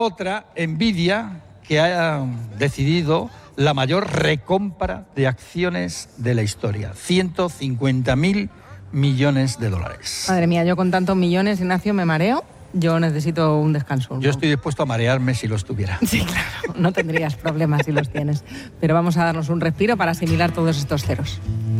Otra, Nvidia, que ha decidido la mayor recompra de acciones de la historia, 150.000 millones de dólares. Madre mía, yo con tantos millones, Ignacio, me mareo. Yo necesito un descanso. Yo estoy dispuesto a marearme si los tuviera. Sí, claro, no tendrías problemas si los tienes. Pero vamos a darnos un respiro para asimilar todos estos ceros.